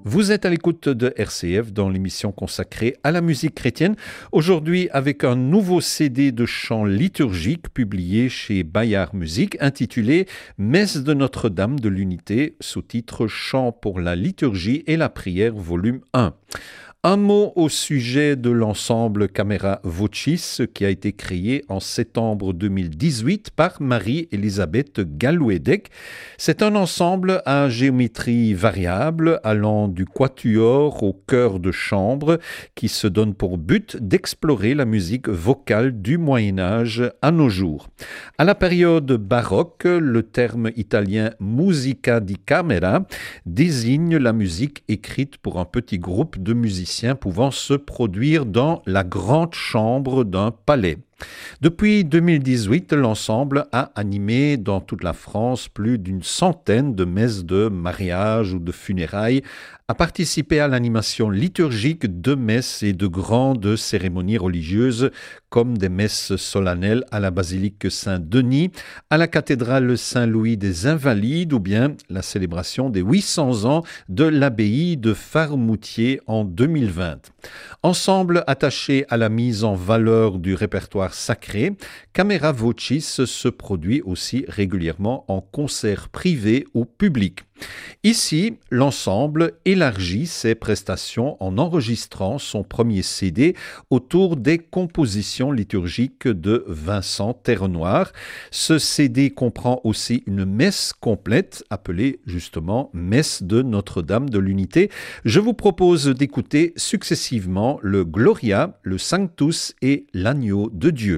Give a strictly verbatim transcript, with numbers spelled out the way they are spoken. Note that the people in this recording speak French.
Vous êtes à l'écoute de R C F dans l'émission consacrée à la musique chrétienne. Aujourd'hui avec un nouveau C D de chants liturgiques publié chez Bayard Musique intitulé Messe de Notre-Dame de l'Unité, sous-titre Chants pour la liturgie et la prière volume un. Un mot au sujet de l'ensemble Camera Vocis qui a été créé en septembre deux mille dix-huit par Marie-Elisabeth Galouedec. C'est un ensemble à géométrie variable allant du quatuor au chœur de chambre qui se donne pour but d'explorer la musique vocale du Moyen-Âge à nos jours. À la période baroque, le terme italien musica di camera désigne la musique écrite pour un petit groupe de musiciens pouvant se produire dans la grande chambre d'un palais. Depuis deux mille dix-huit, l'ensemble a animé dans toute la France plus d'une centaine de messes de mariage ou de funérailles, a participé à l'animation liturgique de messes et de grandes cérémonies religieuses comme des messes solennelles à la basilique Saint-Denis, à la cathédrale Saint-Louis des Invalides ou bien la célébration des huit cents ans de l'abbaye de Farmoutier en deux mille vingt. Ensemble attaché à la mise en valeur du répertoire sacré, Camera Vocis se produit aussi régulièrement en concert privé ou public. Ici, l'ensemble élargit ses prestations en enregistrant son premier C D autour des compositions liturgiques de Vincent Terrenoir. Ce C D comprend aussi une messe complète appelée justement Messe de Notre-Dame de l'Unité. Je vous propose d'écouter successivement le Gloria, le Sanctus et l'Agneau de Dieu.